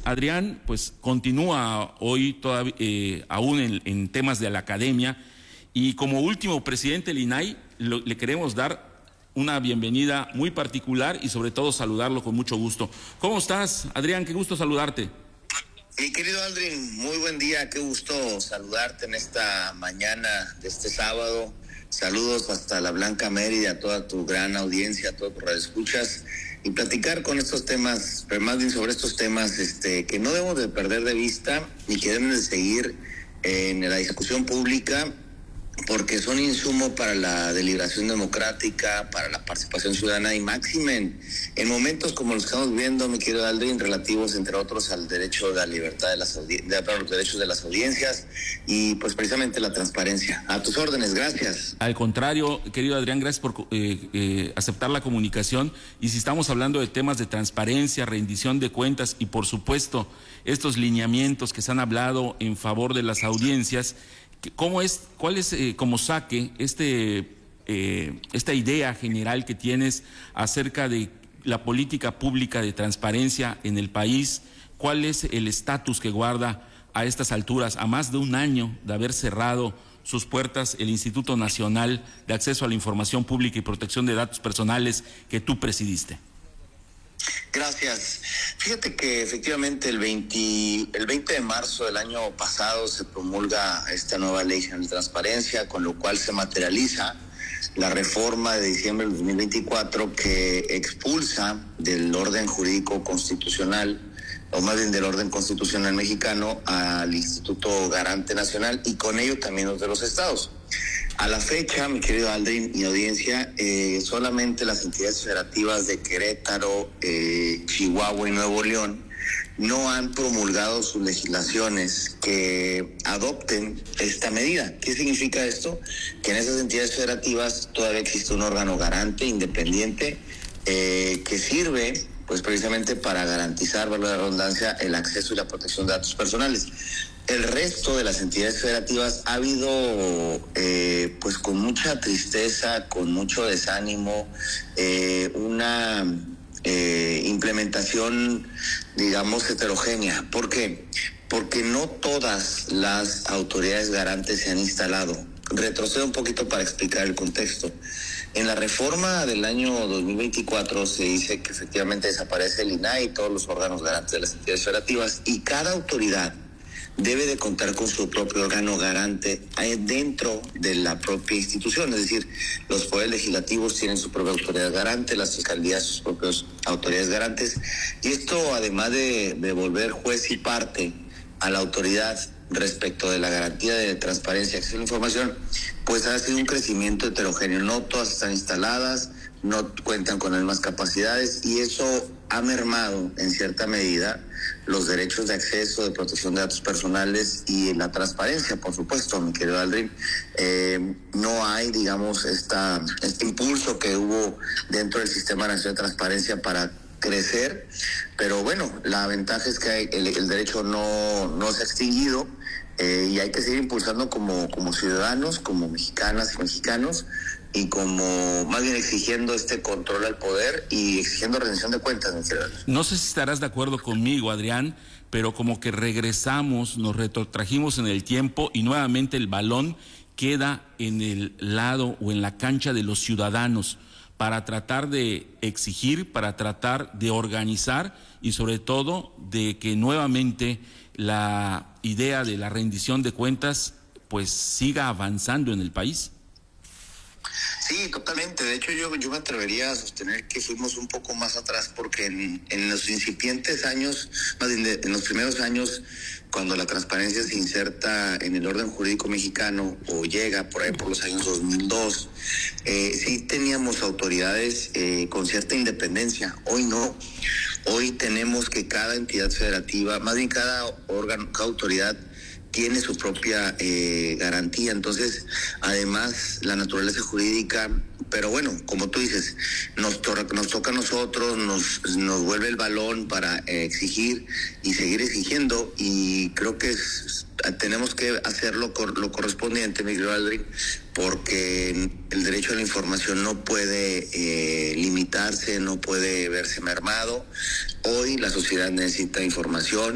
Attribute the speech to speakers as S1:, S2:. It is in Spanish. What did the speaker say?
S1: Adrián, pues continúa hoy todavía, aún en temas de la academia, y como último presidente del INAI le queremos dar una bienvenida muy particular y sobre todo saludarlo con mucho gusto. ¿Cómo estás, Adrián? Qué gusto saludarte.
S2: Mi querido Aldrin, muy buen día, qué gusto saludarte en esta mañana de este sábado. Saludos hasta la Blanca Mérida, a toda tu gran audiencia, a todos tus radioescuchas, y platicar con estos temas, pero más bien sobre estos temas que no debemos de perder de vista y que deben de seguir en la discusión pública, porque son insumo para la deliberación democrática, para la participación ciudadana y máxime en momentos como los que estamos viendo, mi querido Aldrin, relativos entre otros al derecho de la libertad de los derechos de las audiencias y pues precisamente la transparencia. A tus órdenes, gracias.
S1: Al contrario, querido Adrián, gracias por aceptar la comunicación, y si estamos hablando de temas de transparencia, rendición de cuentas y por supuesto estos lineamientos que se han hablado en favor de las audiencias, ¿cuál es como saque esta idea general que tienes acerca de la política pública de transparencia en el país? ¿Cuál es el estatus que guarda a estas alturas, a más de un año de haber cerrado sus puertas el Instituto Nacional de Acceso a la Información Pública y Protección de Datos Personales que tú presidiste?
S2: Gracias. Fíjate que efectivamente el 20 de marzo del año pasado se promulga esta nueva ley general de transparencia, con lo cual se materializa la reforma de diciembre del 2024 que expulsa del orden jurídico constitucional, o más bien del orden constitucional mexicano, al Instituto Garante Nacional y con ello también los de los estados. A la fecha, mi querido Aldrin y audiencia, solamente las entidades federativas de Querétaro, Chihuahua y Nuevo León no han promulgado sus legislaciones que adopten esta medida. ¿Qué significa esto? Que en esas entidades federativas todavía existe un órgano garante independiente que sirve pues precisamente para garantizar, valga la redundancia, el acceso y la protección de datos personales. El resto de las entidades federativas ha habido, pues con mucha tristeza, con mucho desánimo, una implementación, digamos, heterogénea. ¿Por qué? Porque no todas las autoridades garantes se han instalado. Retrocedo un poquito para explicar el contexto. En la reforma del año 2024 se dice que efectivamente desaparece el INAI y todos los órganos garantes de las entidades federativas, y cada autoridad debe de contar con su propio órgano garante dentro de la propia institución. Es decir, los poderes legislativos tienen su propia autoridad garante, las fiscalías sus propias autoridades garantes, y esto, además de volver juez y parte a la autoridad respecto de la garantía de transparencia y acceso a la información, pues ha sido un crecimiento heterogéneo. No todas están instaladas, no cuentan con las mismas capacidades, y eso ha mermado en cierta medida los derechos de acceso, de protección de datos personales y la transparencia, por supuesto, mi querido Aldrin. No hay, digamos, este impulso que hubo dentro del Sistema Nacional de Transparencia para crecer, pero bueno, la ventaja es que el derecho no se ha extinguido, y hay que seguir impulsando como ciudadanos, como mexicanas y mexicanos, y como más bien exigiendo este control al poder y exigiendo rendición de cuentas, mi querido.
S1: No sé si estarás de acuerdo conmigo, Adrián, pero como que regresamos, nos retrotrajimos en el tiempo y nuevamente el balón queda en el lado o en la cancha de los ciudadanos para tratar de exigir, para tratar de organizar y sobre todo de que nuevamente la idea de la rendición de cuentas pues siga avanzando en el país.
S2: Sí, totalmente. De hecho, yo me atrevería a sostener que fuimos un poco más atrás, porque en los incipientes años, más bien en los primeros años, cuando la transparencia se inserta en el orden jurídico mexicano o llega por ahí por los años 2002, sí teníamos autoridades con cierta independencia. Hoy no. Hoy tenemos que cada entidad federativa, más bien cada órgano, cada autoridad tiene su propia garantía. Entonces, además, la naturaleza jurídica, pero bueno, como tú dices, nos toca a nosotros, nos vuelve el balón para exigir y seguir exigiendo, y creo que tenemos que hacer lo correspondiente, mi querido Aldrin, porque el derecho a la información no puede limitarse, no puede verse mermado. Hoy la sociedad necesita información.